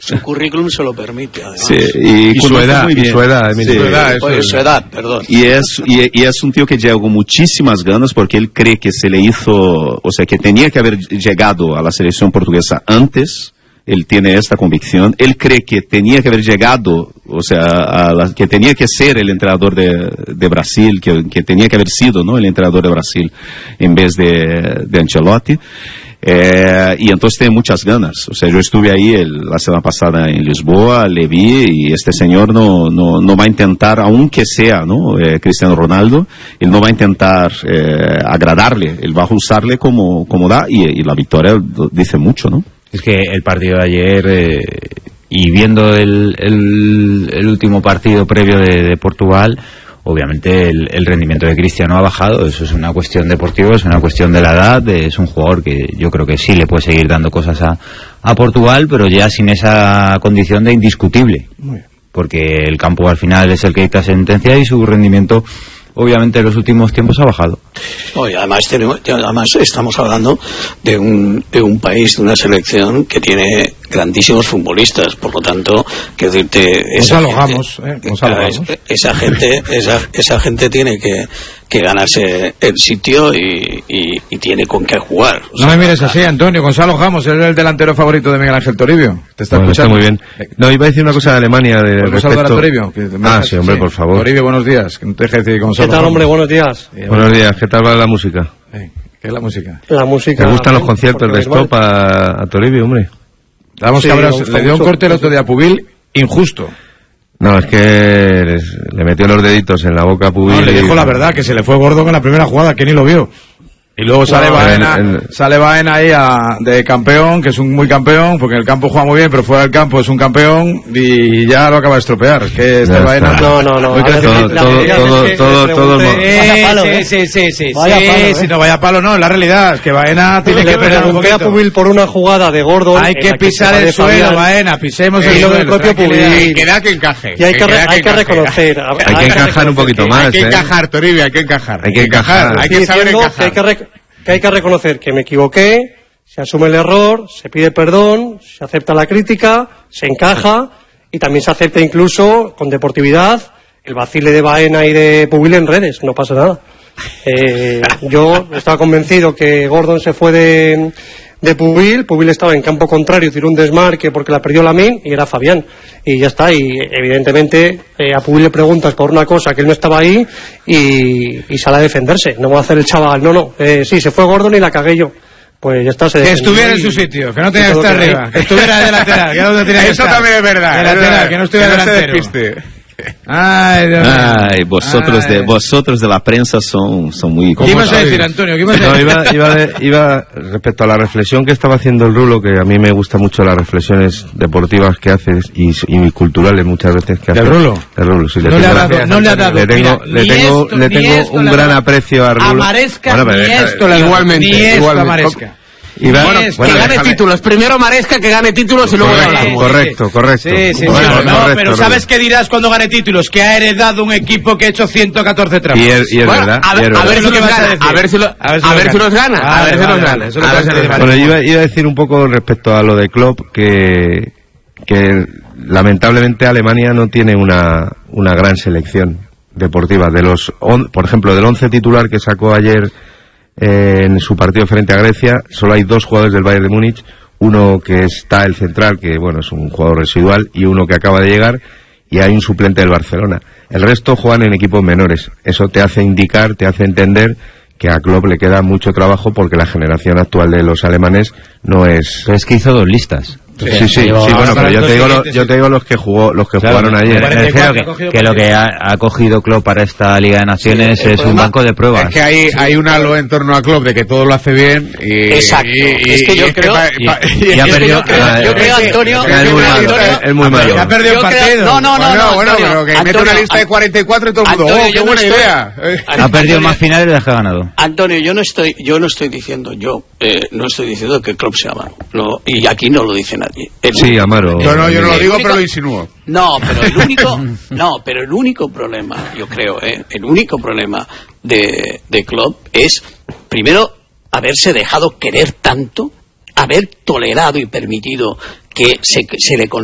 Su currículum se lo permite, además. Sí, y su edad, su edad, perdón. Y es un tío que llegó con muchísimas ganas porque él cree que se le hizo, o sea, que tenía que haber llegado a la selección portuguesa antes. Él tiene esta convicción. Él cree que tenía que haber llegado, o sea, que tenía que ser el entrenador de Brasil, que tenía que haber sido, ¿no?, el entrenador de Brasil en vez de Ancelotti. Y entonces tiene muchas ganas. O sea, yo estuve ahí la semana pasada en Lisboa, le vi, y este señor no va a intentar, aunque sea, ¿no?, Cristiano Ronaldo, él no va a intentar agradarle, él va a usarle como da, y la victoria dice mucho, ¿no? Es que el partido de ayer, y viendo el último partido previo de Portugal, obviamente el rendimiento de Cristiano ha bajado. Eso es una cuestión deportiva, es una cuestión de la edad, es un jugador que yo creo que sí le puede seguir dando cosas a Portugal, pero ya sin esa condición de indiscutible, porque el campo al final es el que dicta sentencia y su rendimiento obviamente en los últimos tiempos ha bajado. Oye, además estamos hablando de un país, de una selección que tiene grandísimos futbolistas, por lo tanto, que decirte, esa gente tiene que ganarse el sitio y tiene con qué jugar. No me mires así, Antonio. Gonzalo Ramos es el delantero favorito de Miguel Ángel Toribio. Te está escuchando. Está muy bien. No, iba a decir una cosa de Alemania. ¿Podemos saludar a Toribio? Sí, hombre, por favor. Toribio, buenos días. ¿Qué tal, hombre? Buenos días. Buenos días. ¿Qué tal va la música? ¿Qué es la música? La música. ¿Te gustan los conciertos de Stop a Toribio, hombre? Le dio un corte el otro día a Pubil injusto. No, es que le metió los deditos en la boca a Pubil. No, le dijo la verdad, que se le fue Gordon en la primera jugada, que ni lo vio. Y luego sale Baena ahí de campeón, que es un muy campeón, porque en el campo juega muy bien, pero fuera del campo es un campeón, y ya lo acaba de estropear. Es que este Baena... No. Todo Sí, no vaya palo, no, la realidad es que Baena tiene que perder un poquito. A Pubil por una jugada de Gordon. Hay que pisar el suelo, Baena, pisemos el suelo. El propio Pubil. Que da que encaje. Y hay que reconocer. Hay que encajar un poquito más. Hay que encajar, Toribio, hay que encajar. Hay que saber encajar. Que hay que reconocer que me equivoqué, se asume el error, se pide perdón, se acepta la crítica, se encaja y también se acepta incluso con deportividad el vacile de Baena y de Pubil en redes, no pasa nada. Yo estaba convencido que Gordon se fue de Pubil estaba en campo contrario, tiró un desmarque porque la perdió Lamine y era Fabián, y ya está. Y evidentemente a Pubil le preguntas por una cosa que él no estaba ahí y sale a defenderse. No va a hacer el chaval, sí, se fue Gordon y la cagué yo. Pues ya está. Que estuviera en su sitio, que no tenía que estar arriba, que estuviera de lateral, que no tenía que estar. Eso también es verdad. De lateral, que no estuviera delantero. Ay, Dios mío. Vosotros de la prensa son muy... ¿Qué ibas a decir, Antonio? Iba respecto a la reflexión que estaba haciendo el Rulo, que a mí me gusta mucho las reflexiones deportivas que haces y culturales muchas veces que haces. ¿El Rulo? El Rulo, sí. No le ha dado. Le tengo un gran aprecio a Rulo. A Maresca, igualmente. Maresca. Que gane títulos. Primero Maresca, que gane títulos y luego hablamos. Correcto. Sí. Pero ¿sabes qué dirás cuando gane títulos? Que ha heredado un equipo que ha hecho 114 trampas. Y es verdad. A ver si nos gana. Bueno, iba a decir un poco respecto a lo de Klopp, que lamentablemente Alemania no tiene una gran selección deportiva. Por ejemplo, del 11 titular que sacó ayer en su partido frente a Grecia, solo hay 2 jugadores del Bayern de Múnich, uno que está el central, que bueno, es un jugador residual, y uno que acaba de llegar, y hay un suplente del Barcelona. El resto juegan en equipos menores. Eso te hace entender que a Klopp le queda mucho trabajo, porque la generación actual de los alemanes no es... Pero es que hizo 2 listas. Sí, bueno, pero yo te digo los que jugaron ayer. Que lo que ha cogido Klopp para esta Liga de Naciones es un banco de pruebas. Es que hay un halo en torno a Klopp de que todo lo hace bien y... Exacto. Es que yo creo... Yo creo, Antonio... Es muy malo. Ha perdido el partido. No, pero que mete una lista de 44 y todo el mundo... ¡Qué buena idea! Ha perdido más finales de las que ha ganado. Antonio, yo no estoy diciendo que Klopp sea malo. Y aquí no lo dice nadie. Sí, Amaro. Yo no lo digo, pero lo insinúo. Pero el único problema, yo creo, el único problema de Klopp es, primero, haberse dejado querer tanto, haber tolerado y permitido que se le